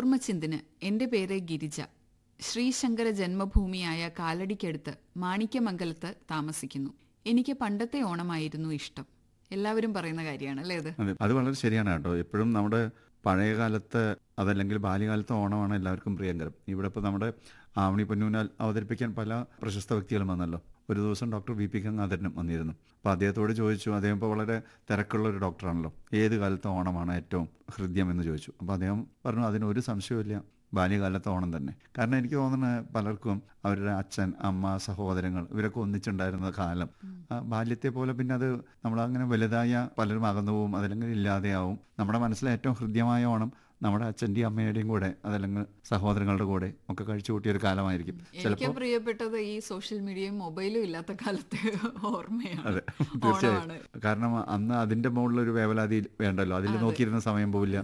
ഓർമ്മച്ചിന്തിന്. എൻ്റെ പേര് ഗിരിജ. ശ്രീശങ്കര ജന്മഭൂമിയായ കാലടിക്കടുത്ത് മാണിക്യമംഗലത്ത് താമസിക്കുന്നു. എനിക്ക് പണ്ടത്തെ ഓണമായിരുന്നു ഇഷ്ടം. എല്ലാവരും പറയുന്ന കാര്യമാണ് അല്ലേ അത്? അതെ, അത് വളരെ ശരിയാണ് കേട്ടോ. എപ്പോഴും നമ്മുടെ പഴയ കാലത്ത് അതല്ലെങ്കിൽ ബാല്യകാലത്തെ ഓണമാണ് എല്ലാവർക്കും പ്രിയങ്കരം. ഇവിടെ ഇപ്പോൾ നമ്മുടെ ആവണി പൊന്നൂനാൽ അവതരിപ്പിക്കാൻ പല പ്രശസ്ത വ്യക്തികളും വന്നല്ലോ. ഒരു ദിവസം ഡോക്ടർ വി പി ഗംഗാധരനും വന്നിരുന്നു. അപ്പോൾ അദ്ദേഹത്തോട് ചോദിച്ചു, അദ്ദേഹം ഇപ്പോൾ വളരെ തിരക്കുള്ള ഒരു ഡോക്ടറാണല്ലോ, ഏത് കാലത്തെ ഓണമാണ് ഏറ്റവും ഹൃദ്യം എന്ന് ചോദിച്ചു. അപ്പോൾ അദ്ദേഹം പറഞ്ഞു, അതിനൊരു സംശയമില്ല, ബാല്യകാലത്തെ ഓണം തന്നെ. കാരണം എനിക്ക് തോന്നുന്നത് പലർക്കും അവരുടെ അച്ഛൻ, അമ്മ, സഹോദരങ്ങൾ ഇവരൊക്കെ ഒന്നിച്ചുണ്ടായിരുന്ന കാലം ബാല്യത്തെ പോലെ പിന്നെ അത് നമ്മളങ്ങനെ വലുതായ പലരും അകന്നു പോവും, അതല്ലെങ്കിൽ ഇല്ലാതെയാവും. നമ്മുടെ മനസ്സിലെ ഏറ്റവും ഹൃദ്യമായ ഓണം നമ്മുടെ അച്ഛൻ്റെയും അമ്മയുടെയും കൂടെ അതല്ലെങ്കിൽ സഹോദരങ്ങളുടെ കൂടെ ഒക്കെ കഴിച്ചു കൂട്ടിയ ഒരു കാലമായിരിക്കും. എനിക്ക് പ്രിയപ്പെട്ടത് ഈ സോഷ്യൽ മീഡിയയും മൊബൈലും ഇല്ലാത്ത കാലത്തെ ഓർമ്മയാണ്. അതെ, തീർച്ചയായും. കാരണം അന്ന് അതിന്റെ മുകളിലൊരു വേവലാതി വേണ്ടല്ലോ, അതിൽ നോക്കിയിരുന്ന സമയം പോവില്ല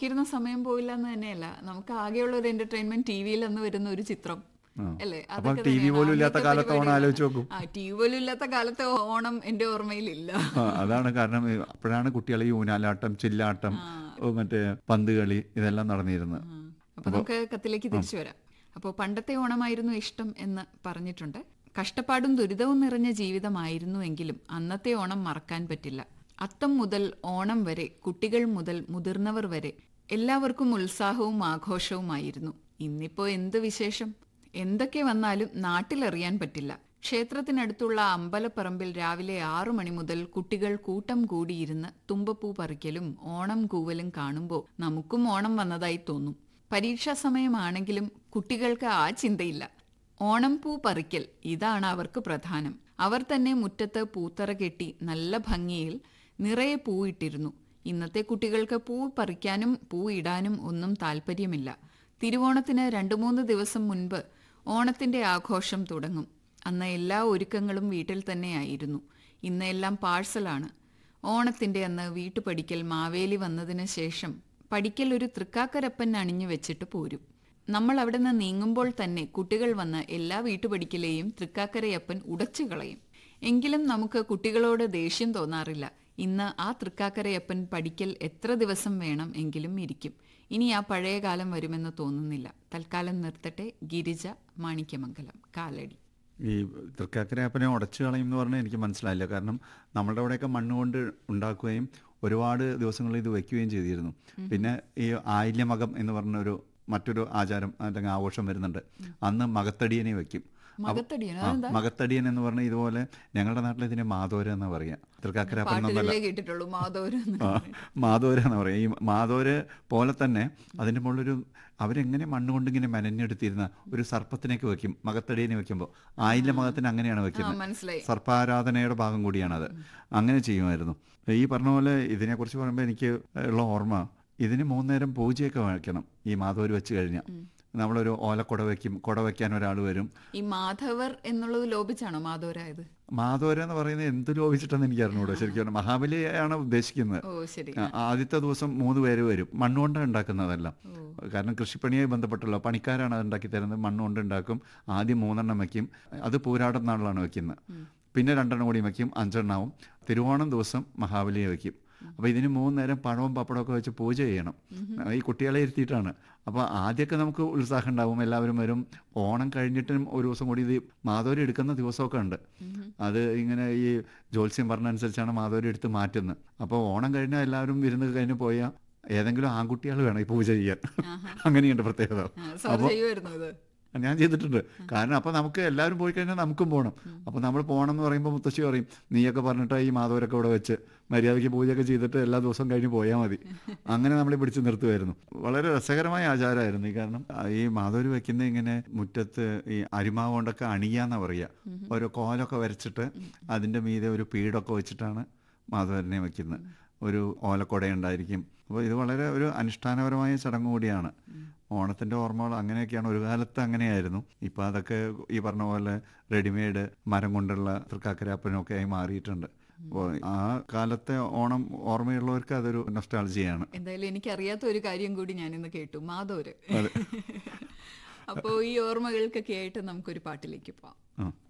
എന്ന് തന്നെയല്ല, നമുക്ക് ആകെയുള്ള ഒരു എന്റർടൈൻമെന്റ് ടി വിയിൽ അന്ന് വരുന്ന ഒരു ചിത്രം അല്ലേ? ടി വി പോലും ഇല്ലാത്ത കാലത്തെ ഓണം ആലോചിച്ച് നോക്കും. ടി വി പോലും ഇല്ലാത്ത കാലത്തെ ഓണം എന്റെ ഓർമ്മയിലില്ല. അതാണ് കാരണം. അപ്പോഴാണ് കുട്ടികളെ ഈ ഊനാലാട്ടം, ചില്ലാട്ടം, മറ്റേ പന്ത് കളി ഇതെല്ലാം നടന്നിരുന്നത്. അപ്പൊ നമുക്ക് കത്തിലേക്ക് തിരിച്ചു വരാം. അപ്പോൾ പണ്ടത്തെ ഓണമായിരുന്നു ഇഷ്ടം എന്ന് പറഞ്ഞിട്ടുണ്ട്. കഷ്ടപ്പാടും ദുരിതവും നിറഞ്ഞ ജീവിതമായിരുന്നു എങ്കിലും അന്നത്തെ ഓണം മറക്കാൻ പറ്റില്ല. അത്തം മുതൽ ഓണം വരെ, കുട്ടികൾ മുതൽ മുതിർന്നവർ വരെ എല്ലാവർക്കും ഉത്സാഹവും ആഘോഷവുമായിരുന്നു. ഇന്നിപ്പോ എന്ത് വിശേഷം? എന്തൊക്കെ വന്നാലും നാട്ടിലറിയാൻ പറ്റില്ല. ക്ഷേത്രത്തിനടുത്തുള്ള അമ്പലപ്പറമ്പിൽ രാവിലെ 6 മണി മുതൽ കുട്ടികൾ കൂട്ടം കൂടിയിരുന്ന് തുമ്പപ്പൂ പറിക്കലും ഓണം കൂവലും കാണുമ്പോൾ നമുക്കും ഓണം വന്നതായി തോന്നും. പരീക്ഷാ സമയമാണെങ്കിലും കുട്ടികൾക്ക് ആ ചിന്തയില്ല. ഓണം പൂ പറിക്കൽ, ഇതാണ് അവർക്ക് പ്രധാനം. അവർ തന്നെ മുറ്റത്ത് പൂത്തറ കെട്ടി നല്ല ഭംഗിയിൽ നിറയെ പൂവിട്ടിരുന്നു. ഇന്നത്തെ കുട്ടികൾക്ക് പൂ പറിക്കാനും പൂ ഇടാനും ഒന്നും താല്പര്യമില്ല. തിരുവോണത്തിന് 2-3 ദിവസം മുൻപ് ഓണത്തിന്റെ ആഘോഷം തുടങ്ങും. അന്ന് എല്ലാ ഒരുക്കങ്ങളും വീട്ടിൽ തന്നെയായിരുന്നു. ഇന്ന് എല്ലാം പാഴ്സലാണ്. ഓണത്തിന്റെ അന്ന് വീട്ടുപടിക്കൽ മാവേലി വന്നതിന് ശേഷം പടിക്കൽ ഒരു തൃക്കാക്കരപ്പൻ അണിഞ്ഞു വെച്ചിട്ട് പോരും. നമ്മൾ അവിടെ നിന്ന് നീങ്ങുമ്പോൾ തന്നെ കുട്ടികൾ വന്ന് എല്ലാ വീട്ടുപടിക്കലെയും തൃക്കാക്കരയപ്പൻ ഉടച്ചു കളയും. എങ്കിലും നമുക്ക് കുട്ടികളോട് ദേഷ്യം തോന്നാറില്ല. ഇന്ന് ആ തൃക്കാക്കരയപ്പൻ പടിക്കൽ എത്ര ദിവസം വേണം എങ്കിലും ഇരിക്കും. ഇനി ആ പഴയ കാലം വരുമെന്ന് തോന്നുന്നില്ല. തൽക്കാലം നിർത്തട്ടെ. ഗിരിജ, മാണിക്യമംഗലം, കാലടി. ഈ തൃക്കാക്കരയപ്പനെ ഉടച്ചു കളയും എന്ന് പറഞ്ഞാൽ എനിക്ക് മനസ്സിലായില്ല. കാരണം നമ്മളുടെ അവിടെയൊക്കെ മണ്ണുകൊണ്ട് ഉണ്ടാക്കുകയും ഒരുപാട് ദിവസങ്ങളിൽ ഇത് വയ്ക്കുകയും ചെയ്തിരുന്നു. പിന്നെ ഈ ആയില്യമകം എന്ന് പറഞ്ഞൊരു മറ്റൊരു ആചാരം അല്ലെങ്കിൽ ആഘോഷം വരുന്നുണ്ട്. അന്ന് മകത്തടിയനെ വയ്ക്കും. മകത്തടിയൻ എന്ന് പറഞ്ഞാൽ ഇതുപോലെ ഞങ്ങളുടെ നാട്ടിൽ ഇതിനെ മാതോര എന്നാ പറയാ. തൃക്കാക്കരപ്പൻ മാതോര എന്ന് പറയാം. ഈ മാതോര് പോലെ തന്നെ അതിന്റെ മുകളിലൊരു അവരെങ്ങനെ മണ്ണുകൊണ്ട് ഇങ്ങനെ മെനഞ്ഞെടുത്തിരുന്ന ഒരു സർപ്പത്തിനേക്ക് വെക്കും. മകത്തടിയനെ വെക്കുമ്പോൾ ആയില്യ മകത്തിന് അങ്ങനെയാണ് വെക്കുന്നത്. സർപ്പാരാധനയുടെ ഭാഗം കൂടിയാണത്. അങ്ങനെ ചെയ്യുമായിരുന്നു. ഈ പറഞ്ഞ പോലെ ഇതിനെക്കുറിച്ച് പറയുമ്പോൾ എനിക്ക് ഉള്ള ഓർമ്മ, ഇതിന് 3 നേരം പൂജയൊക്കെ വയ്ക്കണം. ഈ മാധവര് വെച്ച് കഴിഞ്ഞാൽ നമ്മളൊരു ഓലക്കുട വെക്കും, കുട വെക്കാൻ ഒരാൾ വരും. ഈ മാധവർ എന്നുള്ളത് ലോപിച്ചാണോ മാധവരായത്? മാധവര എന്ന് പറയുന്നത് എന്ത് ലോപിച്ചിട്ടെന്ന് എനിക്ക് അറിഞ്ഞൂടോ. ശരിക്കും മഹാബലിയാണ് ഉദ്ദേശിക്കുന്നത്. ആദ്യത്തെ ദിവസം 3 പേര് വരും. മണ്ണുകൊണ്ടാണ് ഉണ്ടാക്കുന്നതല്ല. കാരണം കൃഷിപ്പണിയായി ബന്ധപ്പെട്ടല്ലോ, പണിക്കാരാണ് അത് ഉണ്ടാക്കി തരുന്നത്. മണ്ണുകൊണ്ട് ഉണ്ടാക്കും. ആദ്യം 3 വയ്ക്കും. അത് പൂരാടം നാളിലാണ് വെക്കുന്നത്. പിന്നെ 2 കൂടി വയ്ക്കും, 5 തിരുവോണം ദിവസം മഹാബലിയെ വയ്ക്കും. അപ്പോൾ ഇതിന് 3 നേരം പഴവും പപ്പടമൊക്കെ വെച്ച് പൂജ ചെയ്യണം. ഈ കുട്ടികളെ ഇരുത്തിയിട്ടാണ്. അപ്പോൾ ആദ്യമൊക്കെ നമുക്ക് ഉത്സാഹം ഉണ്ടാവും, എല്ലാവരും വരും. ഓണം കഴിഞ്ഞിട്ടും ഒരു ദിവസം കൂടി ഇത് മാധവരി എടുക്കുന്ന ദിവസമൊക്കെ ഉണ്ട്. അത് ഇങ്ങനെ ഈ ജ്യോത്സ്യം പറഞ്ഞനുസരിച്ചാണ് മാധവരി എടുത്ത് മാറ്റുന്നത്. അപ്പോൾ ഓണം കഴിഞ്ഞാൽ എല്ലാവരും വിരുന്ന് കഴിഞ്ഞ് പോയാൽ ഏതെങ്കിലും ആൺകുട്ടികൾ വേണം ഈ പൂജ ചെയ്യാൻ. അങ്ങനെയുണ്ട് പ്രത്യേകത. അപ്പോൾ ഞാൻ ചെയ്തിട്ടുണ്ട്. കാരണം അപ്പോൾ നമുക്ക് എല്ലാവരും പോയി കഴിഞ്ഞാൽ നമുക്കും പോകണം. അപ്പോൾ നമ്മൾ പോകണം എന്ന് പറയുമ്പോൾ മുത്തശ്ശി പറയും, നീയൊക്കെ പറഞ്ഞിട്ട് ഈ മാധവരൊക്കെ ഇവിടെ വെച്ച് മര്യാദയ്ക്ക് പൂജയൊക്കെ ചെയ്തിട്ട് എല്ലാ ദിവസവും കഴിഞ്ഞ് പോയാൽ മതി. അങ്ങനെ നമ്മളെ പിടിച്ച് നിർത്തുമായിരുന്നു. വളരെ രസകരമായ ആചാരമായിരുന്നു. കാരണം ഈ മാധവര് വെക്കുന്ന ഇങ്ങനെ മുറ്റത്ത് ഈ അരിമാവ് കൊണ്ടൊക്കെ അണിയാന്നാ പറയുക. ഓരോ കോലൊക്കെ വരച്ചിട്ട് അതിൻ്റെ മീതെ ഒരു പീഠമൊക്കെ വെച്ചിട്ടാണ് മാധവരനെ വെക്കുന്നത്. ഒരു ഓലക്കൊടയുണ്ടായിരിക്കും. അപ്പോൾ ഇത് വളരെ ഒരു അനുഷ്ഠാനപരമായ ചടങ്ങ് കൂടിയാണ്. ഓണത്തിൻ്റെ ഓർമ്മകൾ അങ്ങനെയൊക്കെയാണ്. ഒരു കാലത്ത് അങ്ങനെയായിരുന്നു. ഇപ്പോൾ അതൊക്കെ ഈ പറഞ്ഞ പോലെ റെഡിമെയ്ഡ് മരം കൊണ്ടുള്ള തൃക്കാക്കരപ്പനൊക്കെ ആയി മാറിയിട്ടുണ്ട്. അപ്പോൾ ആ കാലത്തെ ഓണം ഓർമ്മയുള്ളവർക്ക് അതൊരു നൊസ്റ്റാൾജിയാണ്. എന്തായാലും എനിക്കറിയാത്ത ഒരു കാര്യം കൂടി ഞാനിന്ന് കേട്ടു, മാധവര്. അപ്പോൾ ഈ ഓർമ്മകൾക്കൊക്കെ ആയിട്ട് നമുക്കൊരു പാട്ടിലേക്ക് പോവാം.